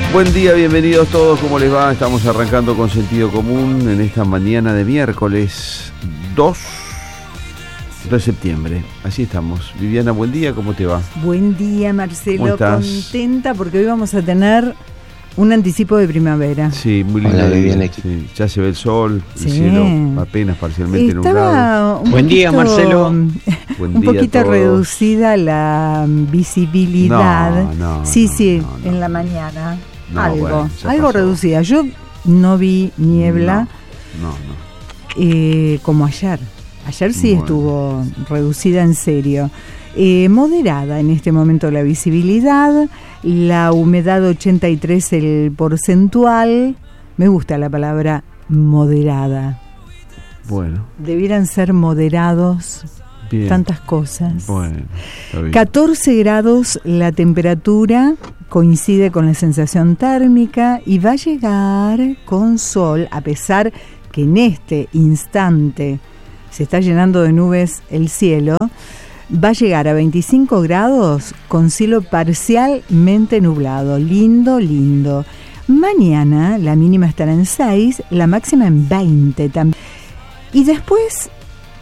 Buen día, bienvenidos todos, ¿cómo les va? Estamos arrancando con Sentido Común en esta mañana de miércoles 2 de septiembre. Así estamos. Viviana, buen día, ¿cómo te va? Buen día, Marcelo. ¿Cómo estás? Contenta porque hoy vamos a tener un anticipo de primavera. Sí, muy lindo. Hola, Viviana. Sí, ya se ve el sol, Sí. el cielo apenas parcialmente nublado. Estaba un Buen día, poquito, Marcelo. Buen un día a poquito todos. reducida la visibilidad. No, sí, no. en la mañana. No, algo bueno, ya algo pasó. reducida. Yo no vi niebla No. como ayer. Ayer sí Bueno. estuvo reducida en serio. Moderada en este momento la visibilidad, la humedad 83 el porcentual. Me gusta la palabra moderada. Bueno, Debieran ser moderados bien. tantas cosas. Bueno, está bien. 14 grados la temperatura, coincide con la sensación térmica y va a llegar con sol, a pesar que en este instante se está llenando de nubes el cielo. Va a llegar a 25 grados con cielo parcialmente nublado. Lindo, lindo. Mañana la mínima estará en 6, la máxima en 20 también. Y después,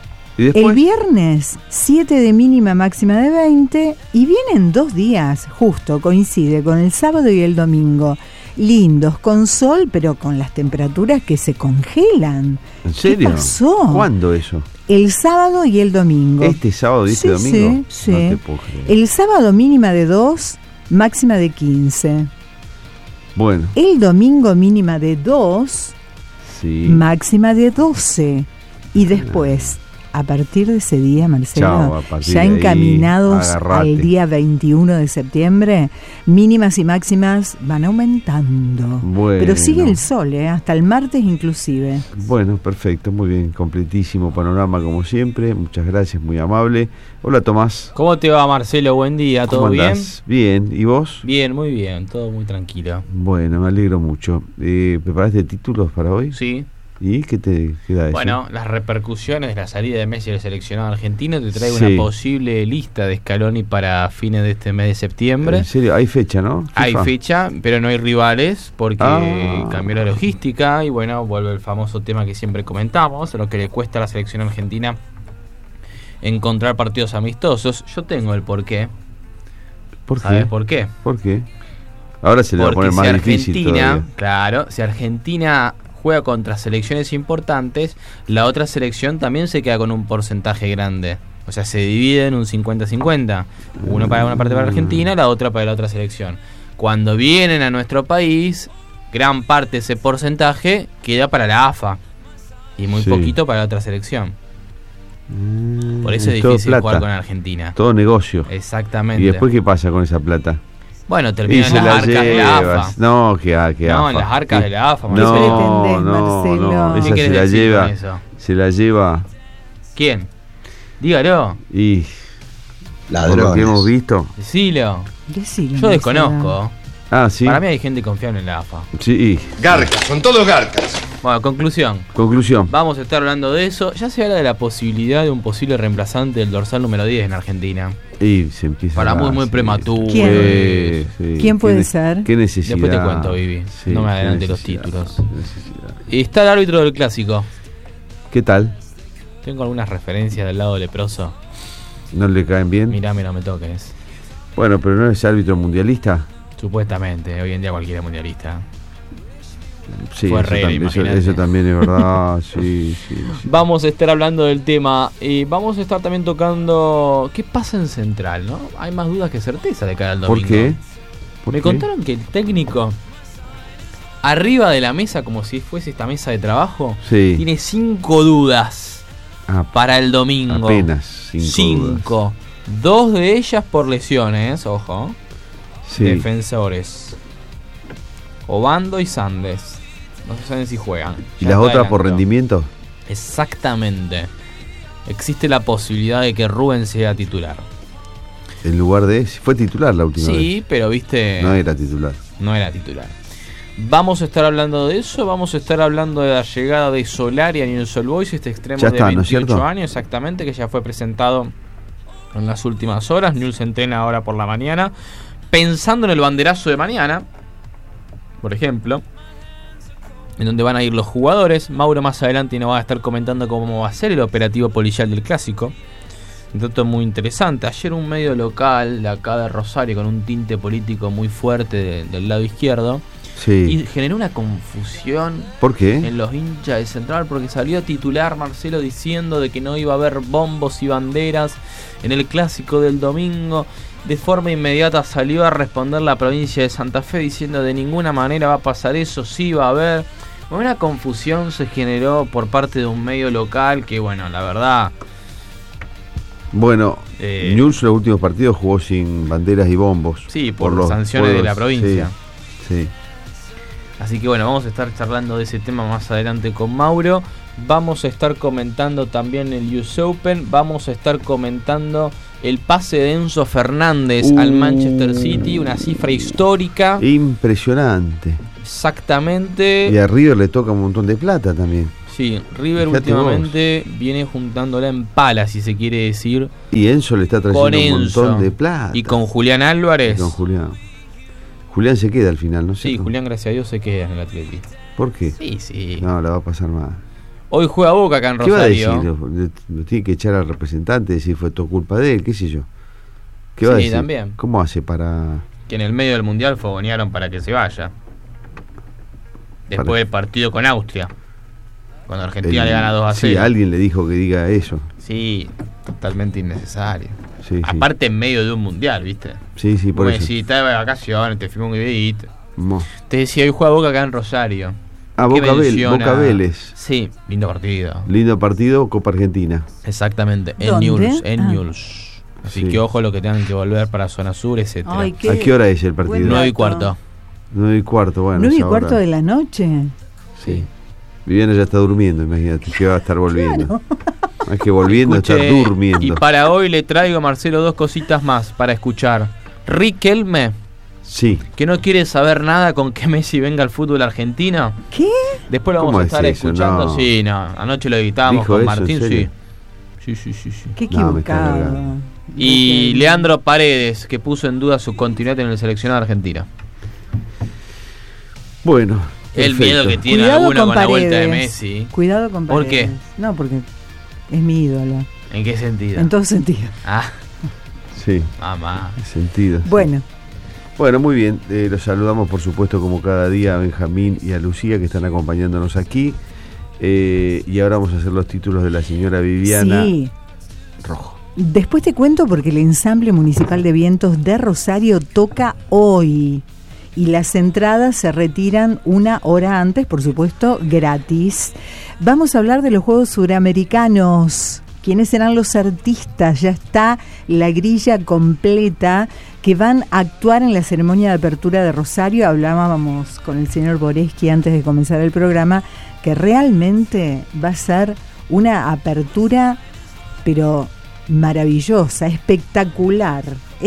el viernes, 7 de mínima, máxima de 20. Y vienen 2 días, justo, coincide con el sábado y el domingo. Lindos, con sol, pero con las temperaturas que se congelan. ¿En serio? ¿Qué pasó? ¿Cuándo eso? El sábado y el domingo. ¿Este sábado y este Sí, domingo? sí. No te puedo creer. El sábado mínima de 2, máxima de 15. Bueno, El domingo mínima de 2, sí. máxima de 12. Y después, a partir de ese día, Marcelo, Chao, a partir ya de ahí, encaminados agarrate. al día 21 de septiembre, mínimas y máximas van aumentando. Bueno. Pero sigue el sol, hasta el martes inclusive. Bueno, perfecto, muy bien, completísimo panorama como siempre, muchas gracias, muy amable. Hola Tomás. ¿Cómo te va, Marcelo? Buen día, ¿todo ¿Cómo bien? andás? Bien, ¿y vos? Bien, muy bien, todo muy tranquilo. Bueno, me alegro mucho. ¿Preparaste títulos para hoy? Sí. ¿Y qué te queda eso? Bueno, las repercusiones de la salida de Messi del seleccionado argentino. Te traigo Sí. una posible lista de Scaloni para fines de este mes de septiembre. En serio, hay fecha, ¿no? Hay FIFA. fecha, pero no hay rivales porque Ah. cambió la logística y bueno, vuelve el famoso tema que siempre comentamos, lo que le cuesta a la selección argentina encontrar partidos amistosos. Yo tengo el porqué. ¿Por ¿Sabes qué? por qué? ¿Por qué? Ahora se le va a Porque poner si más difícil Argentina, todavía. claro, si Argentina juega contra selecciones importantes, la otra selección también se queda con un porcentaje grande. O sea, se divide en un 50-50. Uno para una parte para Argentina, la otra para la otra selección. Cuando vienen a nuestro país, gran parte de ese porcentaje queda para la AFA y muy Sí. poquito para la otra selección. Por eso es todo difícil plata, jugar con Argentina. todo negocio. Exactamente. ¿Y después qué pasa con esa plata? Bueno, Y terminan se las la arcas de la AFA. llevas. No, que No, AFA. en las arcas de la AFA. No, Marcelo. pretendés, no, Marcelo? ¿Qué esa se querés la decir lleva, con eso? se la lleva ¿Quién? Dígalo, y por lo que Ladrones. hemos visto. decilo. Decilo, Yo Marcelo. desconozco. Ah, sí. Para mí hay gente confiable en la AFA. Sí, Garcas, son todos garcas. Bueno, conclusión. conclusión. Vamos a estar hablando de eso. Ya se habla de la posibilidad de un posible reemplazante del dorsal número 10 en Argentina. Y se empieza Para a dar, muy prematuro. ¿Quién? ¿Quién puede ser? ¿Qué necesidad? Después te cuento, Vivi. No me qué adelante los necesidad, títulos. qué necesidad. Está el árbitro del clásico. ¿Qué tal? Tengo algunas referencias del lado leproso. ¿No le caen bien? Mirá, no me toques. Bueno, pero no es árbitro mundialista. Supuestamente, hoy en día cualquiera es mundialista. Sí, Fue eso, Herrera, imagínate. eso también es verdad. sí. Vamos a estar hablando del tema y vamos a estar también tocando qué pasa en Central, ¿no? Hay más dudas que certeza de cara al domingo. ¿Por qué? ¿Por Me qué? contaron que el técnico, arriba de la mesa, como si fuese esta mesa de trabajo, Sí. tiene 5 dudas Ah, para el domingo. apenas 5 dudas. 5. 2 de ellas por lesiones, ojo. Sí. Defensores. Obando y Sandes. No se saben si juegan. ¿Y Ya las te otras por adelanto. rendimiento? Exactamente. Existe la posibilidad de que Rubén sea titular. En lugar de... Fue titular la última vez. Sí, pero viste... No era titular. No era titular. Vamos a estar hablando de eso, vamos a estar hablando de la llegada de Solari a Newell's Old Boys, este extremo Ya de está, ¿no 28 es cierto? años exactamente, que ya fue presentado en las últimas horas. Newell's se entrena ahora por la mañana, pensando en el banderazo de mañana, por ejemplo, en donde van a ir los jugadores. Mauro más adelante nos va a estar comentando cómo va a ser el operativo policial del Clásico. Un dato muy interesante. Ayer un medio local de acá de Rosario, con un tinte político muy fuerte del lado izquierdo, y generó una confusión. ¿Por qué? En los hinchas de Central, porque salió a titular Marcelo diciendo de que no iba a haber bombos y banderas en el Clásico del domingo. De forma inmediata salió a responder la provincia de Santa Fe diciendo de ninguna manera va a pasar eso, sí va a haber. Una confusión se generó por parte de un medio local que, bueno, la verdad... Bueno, Newell's los últimos partidos jugó sin banderas y bombos. Sí, por las sanciones de la provincia. Sí. Así que bueno, vamos a estar charlando de ese tema más adelante con Mauro. Vamos a estar comentando también el US Open. Vamos a estar comentando el pase de Enzo Fernández al Manchester City, una cifra histórica. Impresionante. Exactamente. Y a River le toca un montón de plata también. Sí, River Fíjate últimamente viene juntándola en pala, si se quiere decir. Y Enzo le está trayendo un montón de plata. Y con Julián Álvarez. Y con Julián. Julián se queda al final, ¿no sé? Sí, Julián, gracias a Dios, se queda en el Atlético. ¿Por qué? Sí. No, la va a pasar mal. Hoy juega Boca acá en Rosario. ¿Qué va a decir? Lo tiene que echar al representante, decir fue todo culpa de él, qué sé yo. ¿Qué va a decir? También. ¿Cómo hace para...? Que en el medio del Mundial fogonearon para que se vaya. Después del partido con Austria. Cuando Argentina le gana 2-0. Sí, alguien le dijo que diga eso. Sí, totalmente innecesario. Sí, aparte en medio de un Mundial, ¿viste? Sí, por eso. Si estás de vacaciones, te filmó un videíto. Te decía, hoy juega Boca acá en Rosario. Boca Vélez. Sí, lindo partido. Lindo partido, Copa Argentina. Exactamente, en Newell's. Así que ojo lo que tengan que volver para zona sur, etcétera. ¿A qué hora es el partido? 9:15. 9:15, bueno. 9:15 de la noche. Sí. Viviana ya está durmiendo, imagínate que va a estar volviendo. Claro. Es que volviendo está durmiendo. Y para hoy le traigo, Marcelo, 2 cositas más para escuchar. Riquelme, que no quiere saber nada con que Messi venga al fútbol argentino. ¿Qué? Después lo vamos a estar escuchando. No. Sí, anoche lo editábamos con Martín. Sí. Qué equivocado. Y Leandro Paredes, que puso en duda su continuidad en el seleccionado argentino. Bueno. El miedo que tiene alguno con la vuelta de Messi. Cuidado con Paredes. ¿Por qué? No, porque es mi ídolo. ¿En qué sentido? En todo sentido. Sí. Mamá. En sentido. Bueno, muy bien. Los saludamos, por supuesto, como cada día, a Benjamín y a Lucía, que están acompañándonos aquí. Y ahora vamos a hacer los títulos de la señora Viviana Rojo. Después te cuento porque el Ensamble Municipal de Vientos de Rosario toca hoy. Y las entradas se retiran 1 hora antes, por supuesto, gratis. Vamos a hablar de los Juegos Suramericanos. ¿Quiénes serán los artistas? Ya está la grilla completa que van a actuar en la ceremonia de apertura de Rosario. Hablábamos con el señor Boreski antes de comenzar el programa, que realmente va a ser una apertura, pero maravillosa, espectacular.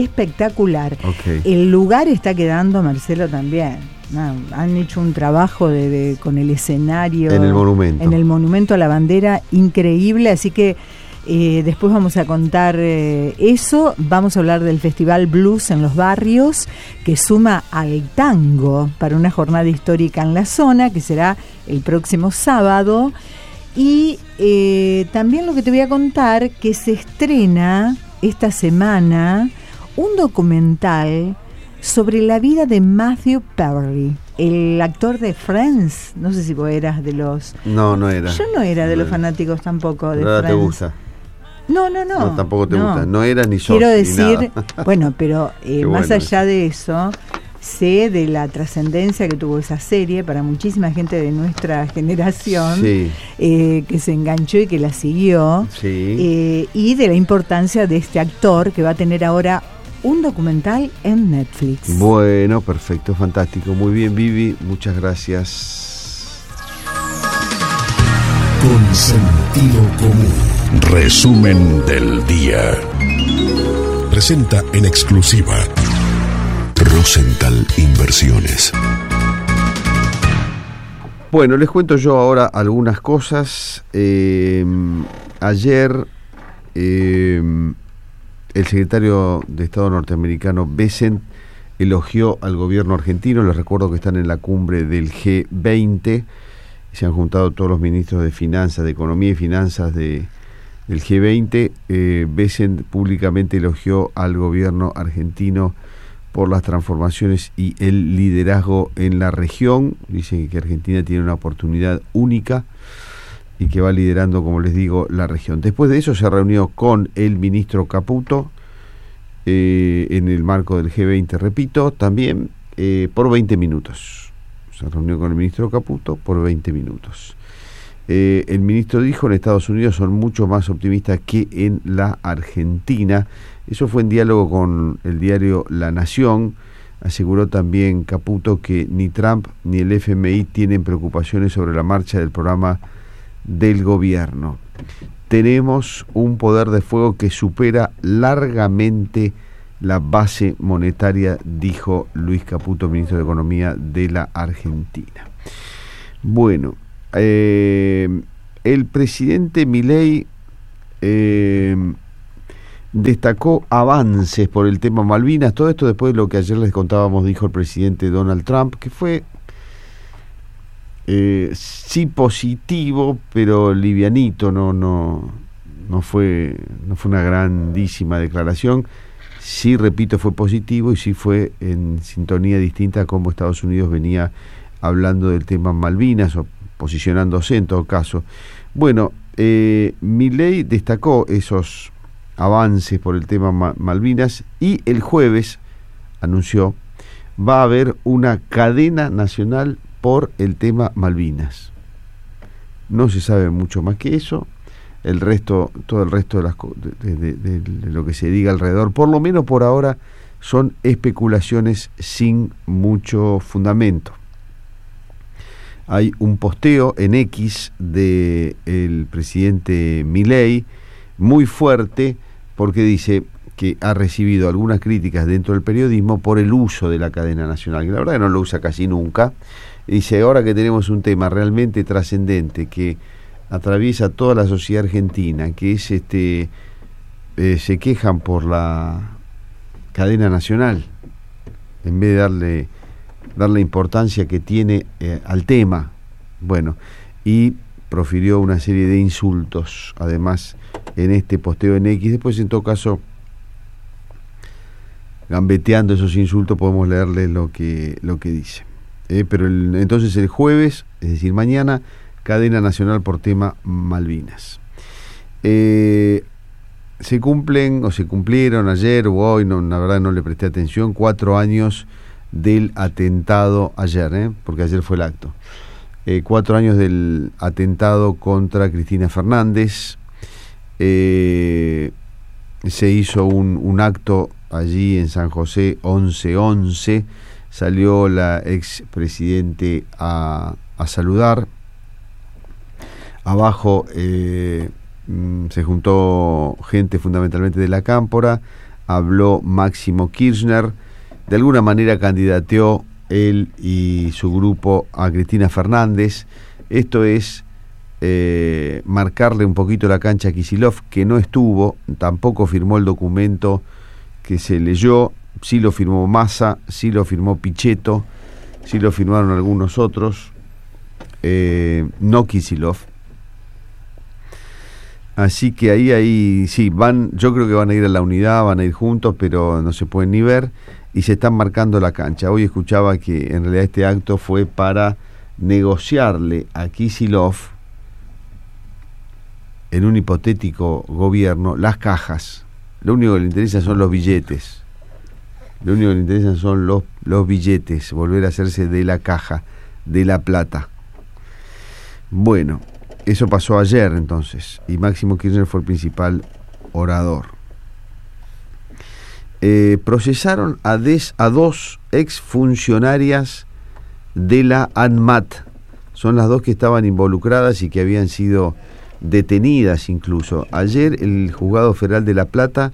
Okay. El lugar está quedando, Marcelo, también. Han hecho un trabajo con el escenario. En el monumento. En el monumento a la bandera, increíble. Así que después vamos a contar eso. Vamos a hablar del Festival Blues en los Barrios, que suma al tango para una jornada histórica en la zona, que será el próximo sábado. Y también lo que te voy a contar, que se estrena esta semana un documental sobre la vida de Matthew Perry, el actor de Friends. No sé si vos eras de los... No era. Yo no era de los fanáticos tampoco de Friends. ¿Te gusta? No, tampoco te gusta. No era ni sos. Quiero decir, bueno, pero más bueno allá de eso, sé de la trascendencia que tuvo esa serie para muchísima gente de nuestra generación, que se enganchó y que la siguió, y de la importancia de este actor que va a tener ahora un documental en Netflix. Bueno, perfecto, fantástico. Muy bien, Vivi, muchas gracias. Con sentido común. Resumen del día. Presenta en exclusiva Rosenthal Inversiones. Bueno, les cuento yo ahora algunas cosas. Ayer el secretario de Estado norteamericano Bessent elogió al gobierno argentino. Les recuerdo que están en la cumbre del G20. Se han juntado todos los ministros de finanzas, de economía y finanzas del G20. Bessent públicamente elogió al gobierno argentino por las transformaciones y el liderazgo en la región. Dicen que Argentina tiene una oportunidad única y que va liderando, como les digo, la región. Después de eso se reunió con el ministro Caputo en el marco del G20, repito, también por 20 minutos. Se reunió con el ministro Caputo por 20 minutos. El ministro dijo: en Estados Unidos son mucho más optimistas que en la Argentina. Eso fue en diálogo con el diario La Nación. Aseguró también Caputo que ni Trump ni el FMI tienen preocupaciones sobre la marcha del programa del gobierno. Tenemos un poder de fuego que supera largamente la base monetaria, dijo Luis Caputo, ministro de Economía de la Argentina. Bueno, el presidente Milei destacó avances por el tema Malvinas. Todo esto después de lo que ayer les contábamos, dijo el presidente Donald Trump, que fue sí positivo, pero livianito, no fue una grandísima declaración. Sí, repito, fue positivo y sí fue en sintonía distinta a cómo Estados Unidos venía hablando del tema Malvinas, o posicionándose en todo caso. Bueno, Milei destacó esos avances por el tema Malvinas y el jueves anunció va a haber una cadena nacional por el tema Malvinas. No se sabe mucho más que eso. Todo el resto de lo que se diga alrededor, por lo menos por ahora, son especulaciones sin mucho fundamento. Hay un posteo en X del presidente Milei muy fuerte, porque dice que ha recibido algunas críticas dentro del periodismo por el uso de la cadena nacional, que la verdad que no lo usa casi nunca. Y dice: ahora que tenemos un tema realmente trascendente que atraviesa toda la sociedad argentina, que es se quejan por la cadena nacional en vez de darle importancia que tiene al tema. Bueno, y profirió una serie de insultos además en este posteo en X. Después, en todo caso, gambeteando esos insultos, podemos leerle lo que dice. Pero entonces el jueves, es decir, mañana, cadena nacional por tema Malvinas. Se cumplieron ayer o hoy, la verdad no le presté atención, 4 años del atentado ayer, porque ayer fue el acto. 4 años del atentado contra Cristina Fernández. Se hizo un acto allí en San José, 11-11. Salió la expresidente a saludar. Abajo se juntó gente fundamentalmente de la Cámpora. Habló Máximo Kirchner. De alguna manera candidateó él y su grupo a Cristina Fernández. Esto es marcarle un poquito la cancha a Kicillof, que no estuvo, tampoco firmó el documento que se leyó. Sí lo firmó Massa, sí lo firmó Pichetto, sí lo firmaron algunos otros, no Kicillof. Así que ahí sí, yo creo que van a ir a la unidad, van a ir juntos, pero no se pueden ni ver, y se están marcando la cancha. Hoy escuchaba que en realidad este acto fue para negociarle a Kicillof, en un hipotético gobierno, las cajas. Lo único que le interesa son los billetes. Lo único que le interesan son los billetes, volver a hacerse de la caja, de la plata. Bueno, eso pasó ayer entonces, y Máximo Kirchner fue el principal orador. Procesaron a 2 exfuncionarias de la ANMAT. Son las 2 que estaban involucradas y que habían sido detenidas incluso. Ayer el Juzgado Federal de La Plata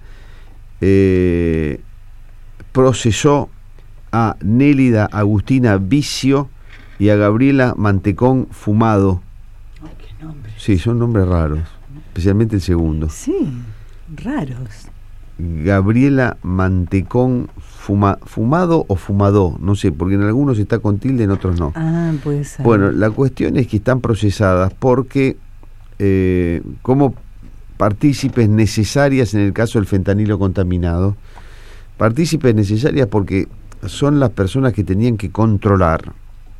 procesó a Nélida Agustina Vicio y a Gabriela Mantecón Fumado. Oh, qué nombre. Sí, son nombres raros, especialmente el segundo. Sí, raros. Gabriela Mantecón Fumado o Fumadó, no sé, porque en algunos está con tilde, en otros no. Ah, puede ser. Bueno, la cuestión es que están procesadas porque como partícipes necesarias en el caso del fentanilo contaminado, partícipes necesarias porque son las personas que tenían que controlar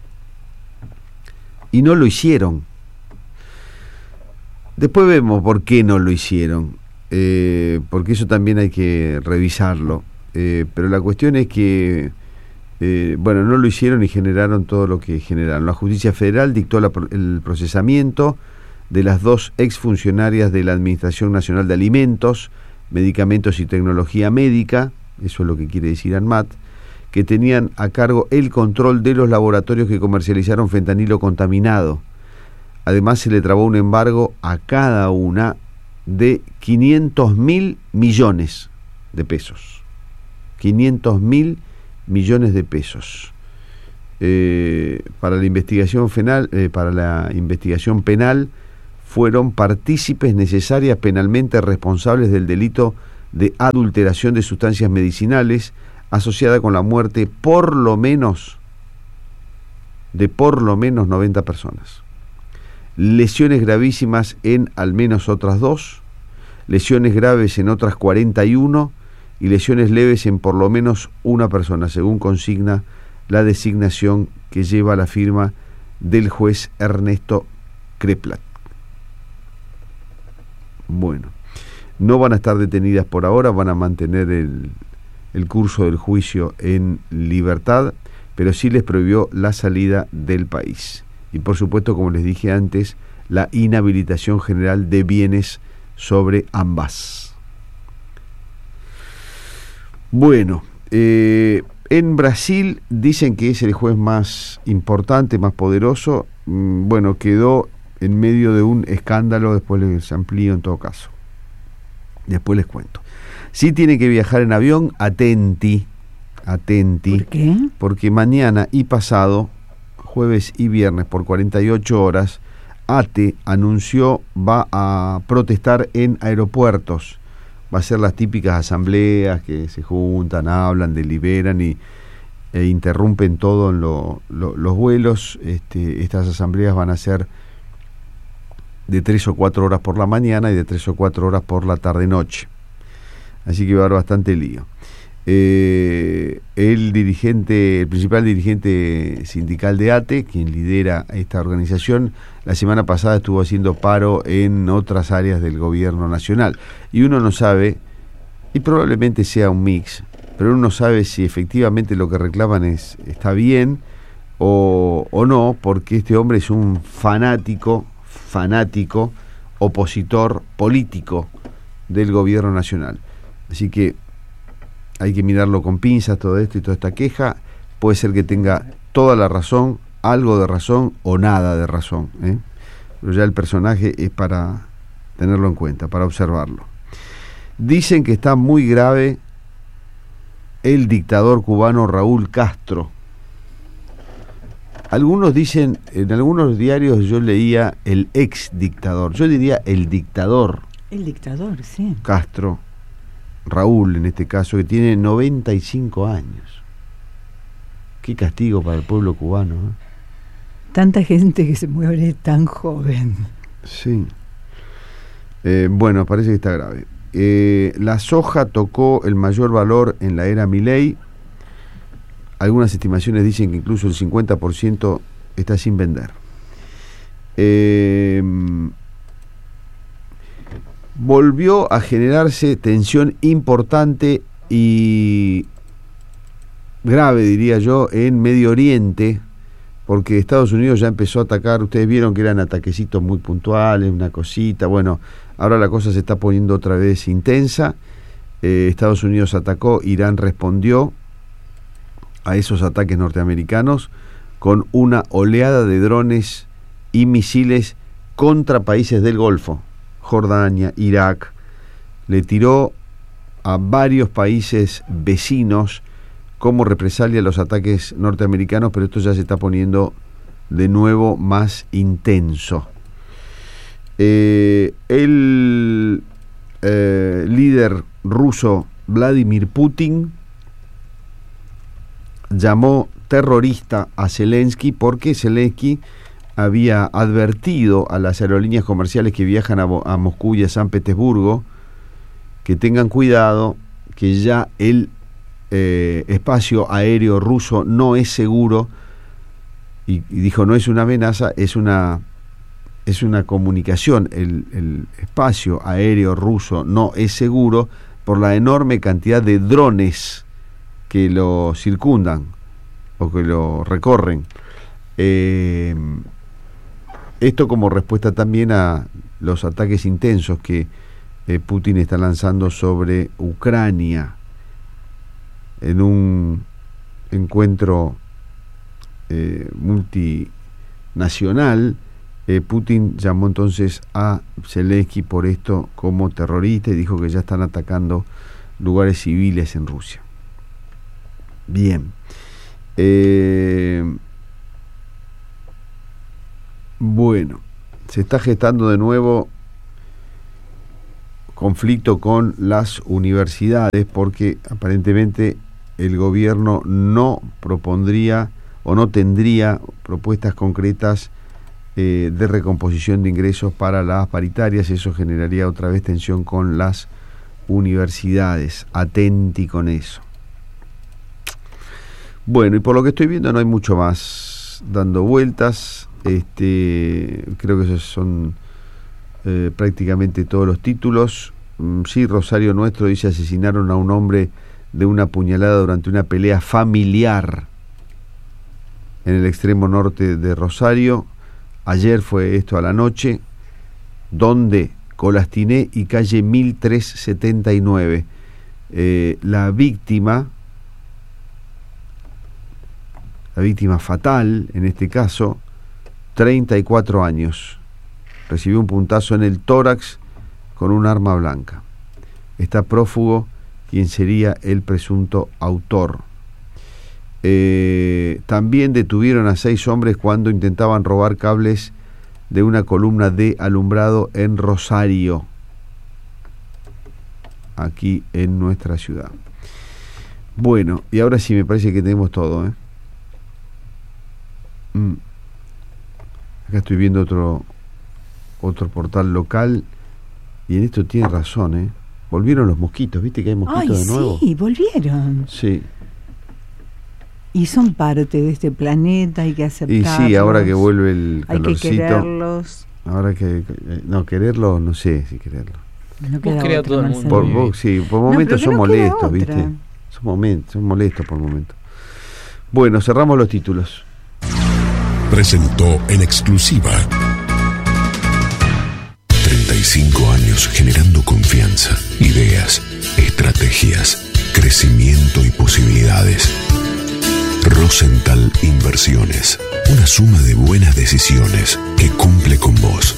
y no lo hicieron. Después vemos por qué no lo hicieron, porque eso también hay que revisarlo. Pero la cuestión es que, no lo hicieron y generaron todo lo que generaron. La Justicia Federal dictó el procesamiento de las 2 exfuncionarias de la Administración Nacional de Alimentos, Medicamentos y Tecnología Médica, eso es lo que quiere decir ANMAT, que tenían a cargo el control de los laboratorios que comercializaron fentanilo contaminado. Además, se le trabó un embargo a cada una de 500.000 millones de pesos. 500.000 millones de pesos. Para la investigación penal fueron partícipes necesarias penalmente responsables del delito de adulteración de sustancias medicinales asociada con la muerte por lo menos 90 personas. Lesiones gravísimas en al menos otras 2, lesiones graves en otras 41 y lesiones leves en por lo menos una persona, según consigna la designación que lleva la firma del juez Ernesto Kreplat. Bueno, no van a estar detenidas por ahora, van a mantener el curso del juicio en libertad, pero sí les prohibió la salida del país. Y por supuesto, como les dije antes, la inhabilitación general de bienes sobre ambas. Bueno, en Brasil dicen que es el juez más importante, más poderoso. Bueno, quedó en medio de un escándalo, después les amplío en todo caso. Después les cuento. Sí tiene que viajar en avión, atenti. ¿Por qué? Porque mañana y pasado, jueves y viernes, por 48 horas, ATE anunció va a protestar en aeropuertos. Va a ser las típicas asambleas que se juntan, hablan, deliberan e interrumpen todo en los vuelos. Estas asambleas van a ser de 3 o 4 horas por la mañana y de 3 o 4 horas por la tarde-noche. Así que va a haber bastante lío. El principal dirigente sindical de ATE, quien lidera esta organización, la semana pasada estuvo haciendo paro en otras áreas del gobierno nacional. Y uno no sabe, y probablemente sea un mix, pero uno no sabe si efectivamente lo que reclaman está bien o no, porque este hombre es un fanático, opositor político del gobierno nacional. Así que hay que mirarlo con pinzas todo esto y toda esta queja. Puede ser que tenga toda la razón, algo de razón o nada de razón, pero ya el personaje es para tenerlo en cuenta, para observarlo. Dicen que está muy grave el dictador cubano Raúl Castro. Algunos dicen, en algunos diarios yo leía el ex dictador, yo diría el dictador. El dictador, sí. Castro, Raúl en este caso, que tiene 95 años. Qué castigo para el pueblo cubano, ¿eh? Tanta gente que se muere tan joven. Sí. Bueno, parece que está grave. La soja tocó el mayor valor en la era Milei. Algunas estimaciones dicen que incluso el 50% está sin vender. Volvió a generarse tensión importante y grave, diría yo, en Medio Oriente, porque Estados Unidos ya empezó a atacar. Ustedes vieron que eran ataquecitos muy puntuales, una cosita. Bueno, ahora la cosa se está poniendo otra vez intensa. Estados Unidos atacó, Irán respondió a esos ataques norteamericanos con una oleada de drones y misiles contra países del Golfo. Jordania, Irak, le tiró a varios países vecinos como represalia a los ataques norteamericanos, pero esto ya se está poniendo de nuevo más intenso. El líder ruso Vladimir Putin llamó terrorista a Zelensky porque Zelensky había advertido a las aerolíneas comerciales que viajan a Moscú y a San Petersburgo que tengan cuidado, que ya el espacio aéreo ruso no es seguro, y dijo, no es una amenaza, es una comunicación. El espacio aéreo ruso no es seguro por la enorme cantidad de drones que lo circundan o que lo recorren. Esto como respuesta también a los ataques intensos que Putin está lanzando sobre Ucrania en un encuentro multinacional. Putin llamó entonces a Zelensky por esto como terrorista y dijo que ya están atacando lugares civiles en Rusia. Bien. Bueno, se está gestando de nuevo conflicto con las universidades porque aparentemente el gobierno no propondría o no tendría propuestas concretas de recomposición de ingresos para las paritarias. Eso generaría otra vez tensión con las universidades. Atenti con eso. Bueno, y por lo que estoy viendo no hay mucho más dando vueltas. Creo que esos son prácticamente todos los títulos. Sí, Rosario Nuestro dice: asesinaron a un hombre de una puñalada durante una pelea familiar en el extremo norte de Rosario. Ayer fue esto a la noche. ¿Dónde? Colastiné y calle 1379. La víctima fatal, en este caso, 34 años. Recibió un puntazo en el tórax con un arma blanca. Está prófugo quien sería el presunto autor. También detuvieron a 6 hombres cuando intentaban robar cables de una columna de alumbrado en Rosario, aquí en nuestra ciudad. Bueno, y ahora sí me parece que tenemos todo, Acá estoy viendo otro portal local y en esto tiene razón, Volvieron los mosquitos, ¿viste que hay mosquitos de nuevo? Sí, volvieron. Sí. Y son parte de este planeta, hay que aceptarlos. Y sí, ahora que vuelve el calorcito. Hay que quererlos. Ahora que no, quererlos, no sé si quererlos. No queda otra, todo el mundo. Por momentos son molestos, ¿viste? Son molestos por momentos. Bueno, cerramos los títulos. Presentó en exclusiva 35 años generando confianza, ideas, estrategias, crecimiento y posibilidades. Rosenthal Inversiones, una suma de buenas decisiones que cumple con vos.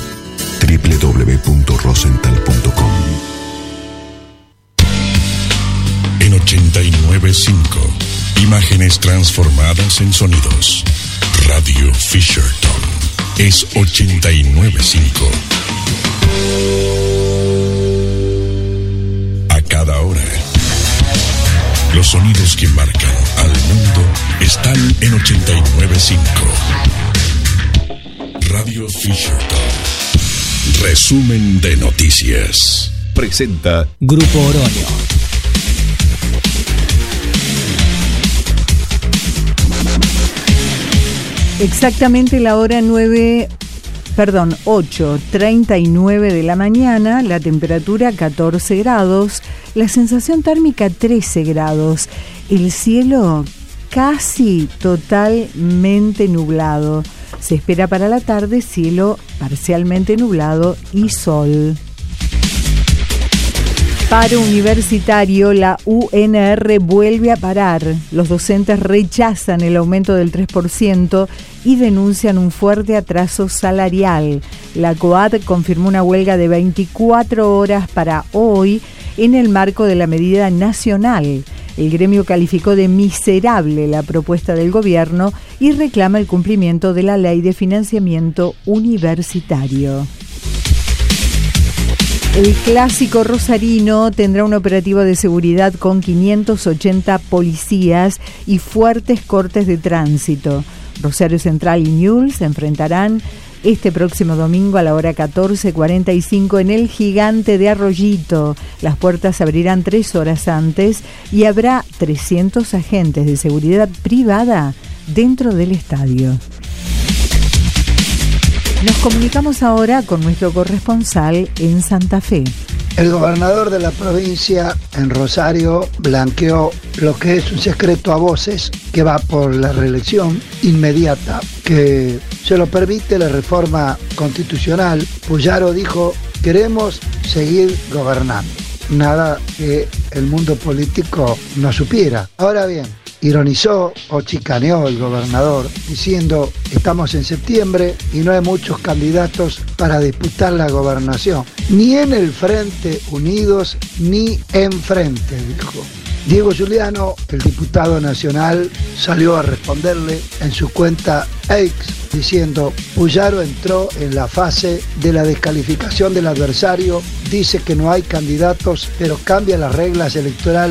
www.rosenthal.com. En 89.5, imágenes transformadas en sonidos. Radio Fisherton es 89.5. A cada hora, los sonidos que marcan al mundo están en 89.5. Radio Fisherton. Resumen de noticias. Presenta Grupo Oroño. Exactamente la hora 8:39 de la mañana, la temperatura 14 grados, la sensación térmica 13 grados, el cielo casi totalmente nublado. Se espera para la tarde cielo parcialmente nublado y sol. Paro universitario, la UNR vuelve a parar. Los docentes rechazan el aumento del 3% y denuncian un fuerte atraso salarial. La COAD confirmó una huelga de 24 horas para hoy en el marco de la medida nacional. El gremio calificó de miserable la propuesta del gobierno y reclama el cumplimiento de la ley de financiamiento universitario. El clásico rosarino tendrá un operativo de seguridad con 580 policías y fuertes cortes de tránsito. Rosario Central y Newell's se enfrentarán este próximo domingo a la hora 14:45 en el Gigante de Arroyito. Las puertas se abrirán 3 horas antes y habrá 300 agentes de seguridad privada dentro del estadio. Nos comunicamos ahora con nuestro corresponsal en Santa Fe. El gobernador de la provincia en Rosario blanqueó lo que es un secreto a voces que va por la reelección inmediata, que se lo permite la reforma constitucional. Puyaro dijo: queremos seguir gobernando. Nada que el mundo político no supiera. Ahora bien, ironizó o chicaneó el gobernador diciendo: estamos en septiembre y no hay muchos candidatos para disputar la gobernación, ni en el Frente Unidos ni en Frente, dijo. Diego Giuliano, el diputado nacional, salió a responderle en su cuenta X diciendo: Puyaro entró en la fase de la descalificación del adversario, dice que no hay candidatos, pero cambia las reglas electorales